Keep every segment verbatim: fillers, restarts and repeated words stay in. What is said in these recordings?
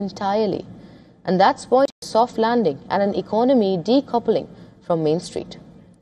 entirely. And that's pointing to a soft landing and an economy decoupling from Main Street.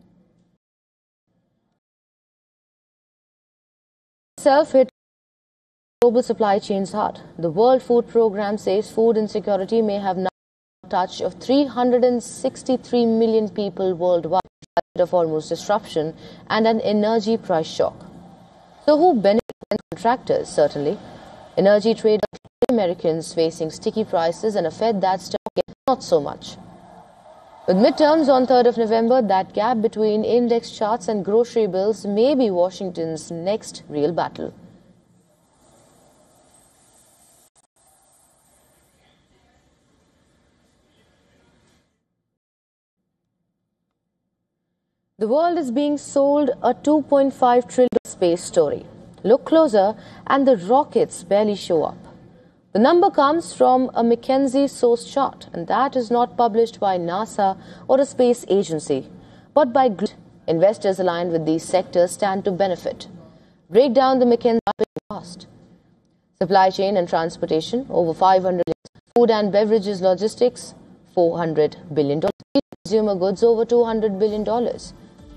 Self-hit global supply chains hard. The World Food Programme says food insecurity may have now touch of three hundred sixty-three million people worldwide, of almost disruption and an energy price shock. So who benefits? Contractors, certainly. Energy traders, Americans facing sticky prices and a Fed that's not so much. With midterms on third of November, that gap between index charts and grocery bills may be Washington's next real battle. The world is being sold a two point five trillion space story. Look closer and the rockets barely show up. The number comes from a McKinsey source chart, and that is not published by NASA or a space agency, but by investors aligned with these sectors stand to benefit. Break down the McKinsey cost. Supply chain and transportation, over five hundred billion dollars. Food and beverages logistics, four hundred billion dollars. Consumer goods, over two hundred billion dollars.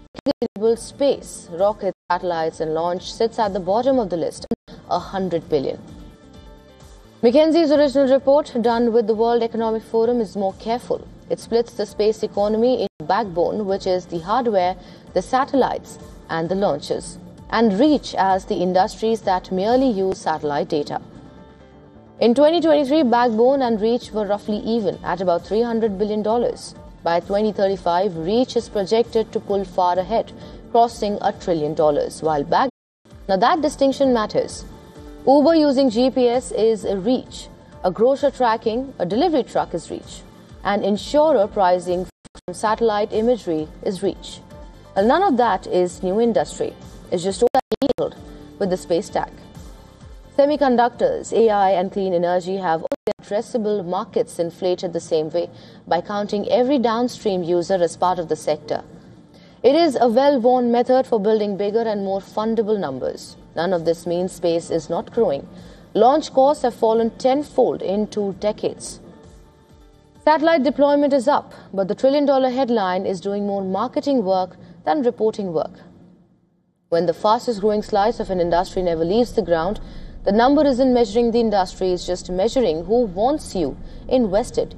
Space, rockets, satellites and launch sits at the bottom of the list, one hundred billion dollars. McKinsey's original report, done with the World Economic Forum, is more careful. It splits the space economy into backbone, which is the hardware, the satellites and the launches, and reach as the industries that merely use satellite data. In twenty twenty-three, backbone and reach were roughly even at about three hundred billion dollars. By twenty thirty-five, reach is projected to pull far ahead, crossing a trillion dollars, while back. Now that distinction matters. Uber using G P S is a reach, a grocer tracking a delivery truck is reach, and insurer pricing from satellite imagery is reach. Well, none of that is new industry. It's just all with the space tag. Semiconductors, A I and clean energy have all their addressable markets inflated the same way by counting every downstream user as part of the sector. It is a well-worn method for building bigger and more fundable numbers. None of this means space is not growing. Launch costs have fallen tenfold in two decades. Satellite deployment is up, but the trillion-dollar headline is doing more marketing work than reporting work. When the fastest-growing slice of an industry never leaves the ground, the number isn't measuring the industry, it's just measuring who wants you invested.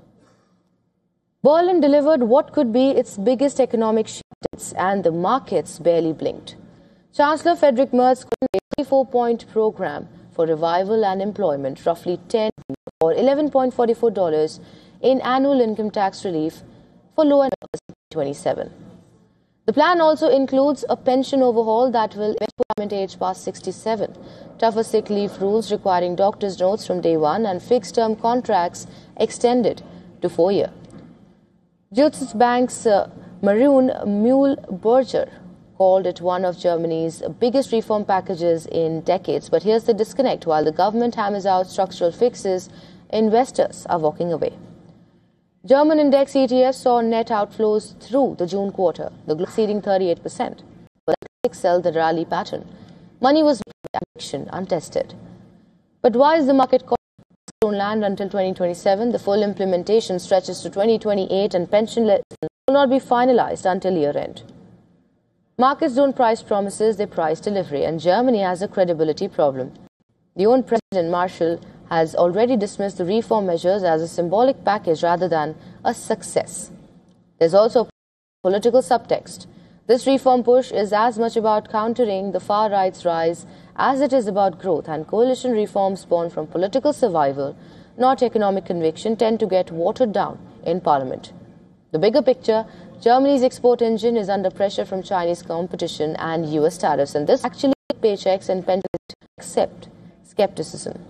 Berlin delivered what could be its biggest economic shift, and the markets barely blinked. Chancellor Friedrich Merz called a thirty-four point program for revival and employment, roughly ten or eleven point four four dollars in annual income tax relief for low and twenty-seven. The plan also includes a pension overhaul that will retirement age past sixty-seven, tougher sick leave rules requiring doctor's notes from day one, and fixed-term contracts extended to four years. Deutsche Bank's uh, Maroon Mühlberger called it one of Germany's biggest reform packages in decades. But here's the disconnect. While the government hammers out structural fixes, investors are walking away. German index E T Fs saw net outflows through the June quarter, the globe exceeding thirty-eight percent. But that excelled the rally pattern. Money was action untested. But why is the market caught on land until twenty twenty-seven? The full implementation stretches to twenty twenty-eight, and pension will not be finalized until year-end. Markets don't price promises, they price delivery, and Germany has a credibility problem. The own President Marshall has already dismissed the reform measures as a symbolic package rather than a success. There's also a political subtext. This reform push is as much about countering the far right's rise as it is about growth, and coalition reforms born from political survival, not economic conviction, tend to get watered down in parliament. The bigger picture, Germany's export engine is under pressure from Chinese competition and U S tariffs, and this actually paychecks and pensions accept skepticism.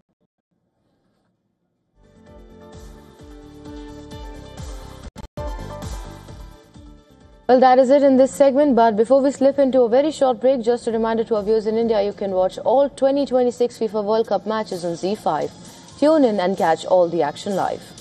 Well, that is it in this segment, but before we slip into a very short break, just a reminder to our viewers in India, you can watch all twenty twenty-six FIFA World Cup matches on Z five. Tune in and catch all the action live.